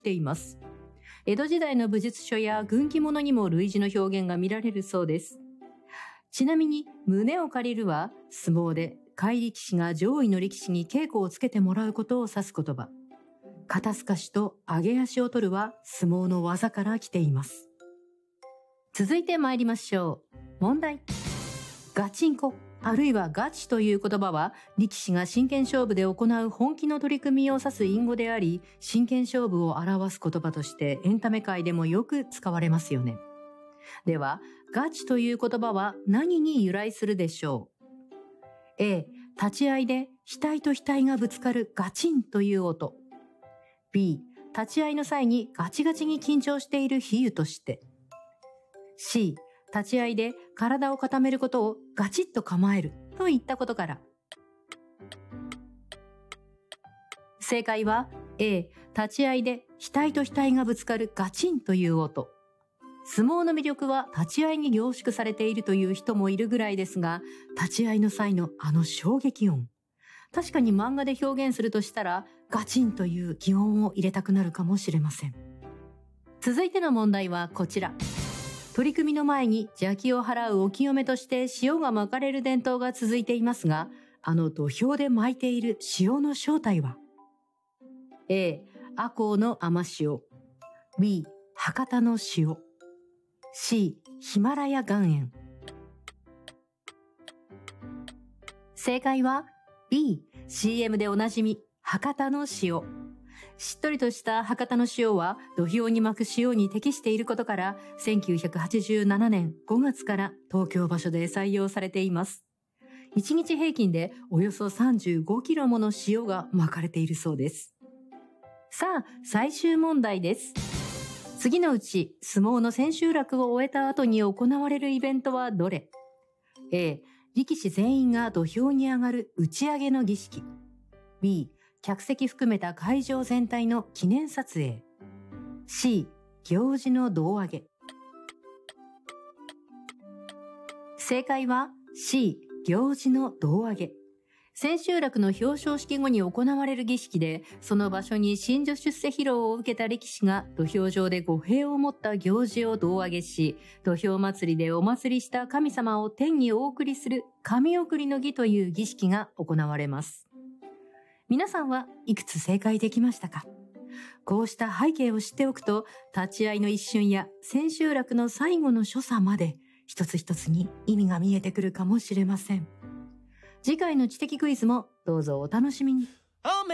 ています。江戸時代の武術書や軍記物にも類似の表現が見られるそうです。ちなみに、胸を借りるは、相撲で下位力士が上位の力士に稽古をつけてもらうことを指す言葉。肩透かしと上げ足を取るは相撲の技から来ています。続いて参りましょう。問題。ガチンコ、あるいはガチという言葉は、力士が真剣勝負で行う本気の取り組みを指す隠語であり、真剣勝負を表す言葉としてエンタメ界でもよく使われますよね。では、ガチという言葉は何に由来するでしょう？ A、立ち合いで額と額がぶつかるガチンという音。B、立ち合いの際にガチガチに緊張している比喩として。C、立ち合いで体を固めることをガチッと構えるといったことから。正解は A、立ち合いで額と額がぶつかるガチンという音。相撲の魅力は立ち合いに凝縮されているという人もいるぐらいですが、立ち合いの際のあの衝撃音。確かに漫画で表現するとしたら、ガチンという擬音を入れたくなるかもしれません。続いての問題はこちら。取り組みの前に邪気を払うお清めとして塩が撒かれる伝統が続いていますが、あの土俵で撒いている塩の正体は？ A、赤穂の甘塩。B、博多の塩。C、ヒマラヤ岩塩。正解は B、CM でおなじみ、博多の塩。しっとりとした博多の塩は土俵に巻く塩に適していることから、1987年5月から東京場所で採用されています。1日平均でおよそ35キロもの塩が巻かれているそうです。さあ、最終問題です。次のうち、相撲の千秋楽を終えた後に行われるイベントはどれ？ A、力士全員が土俵に上がる打ち上げの儀式。B、客席含めた会場全体の記念撮影。C、行事の胴上げ。正解は C、行事の胴上げ。千秋楽の表彰式後に行われる儀式で、その場所に新女出世披露を受けた力士が土俵上で御幣を持った行事を胴上げし、土俵祭りでお祭りした神様を天にお送りする神送りの儀という儀式が行われます。皆さんはいくつ正解できましたか？こうした背景を知っておくと、立ち合いの一瞬や千秋楽の最後の所作まで一つ一つに意味が見えてくるかもしれません。次回の知的クイズもどうぞお楽しみに。